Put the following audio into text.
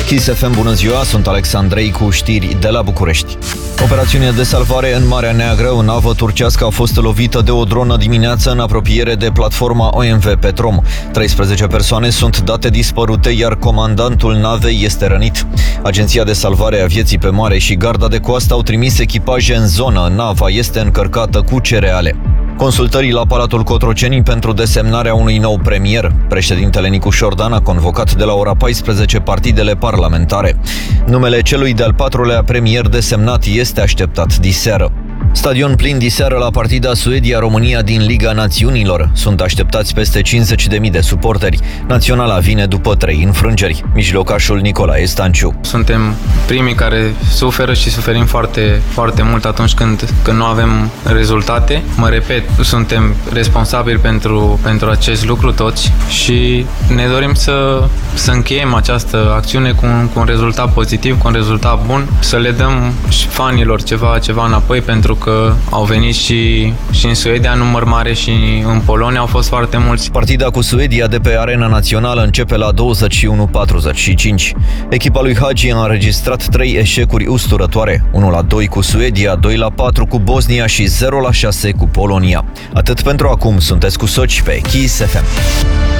Kiss FM, bună ziua, sunt Alexandrei cu știri de la București. Operațiune de salvare în Marea Neagră. O navă turcească a fost lovită de o dronă dimineață în apropiere de platforma OMV Petrom. 13 persoane sunt date dispărute, iar comandantul navei este rănit. Agenția de salvare a vieții pe mare și garda de coastă au trimis echipaje în zonă. Nava este încărcată cu cereale. Consultării la Palatul Cotroceni pentru desemnarea unui nou premier. Președintele Nicu Șordan a convocat de la ora 14 partidele parlamentare. Numele celui de-al patrulea premier desemnat este așteptat diseară. Stadion plin diseară la partida Suedia-România din Liga Națiunilor. Sunt așteptați peste 50.000 de suporteri. Naționala vine după 3 înfrângeri. Mijlocașul Nicolae Stanciu. Suntem primii care suferă și suferim foarte, foarte mult atunci când nu avem rezultate. Mă repet, suntem responsabili pentru acest lucru toți și ne dorim să încheiem această acțiune cu un rezultat pozitiv, cu un rezultat bun, să le dăm și fanilor ceva înapoi, pentru că au venit și în Suedia, în număr mare, și în Polonia au fost foarte mulți. Partida cu Suedia de pe Arena Națională începe la 21:45. Echipa lui Hagi a înregistrat 3 eșecuri usturătoare: 1-2 cu Suedia, 2-4 cu Bosnia și 0-6 cu Polonia. Atât pentru acum, sunteți cu Soci pe Kiss FM.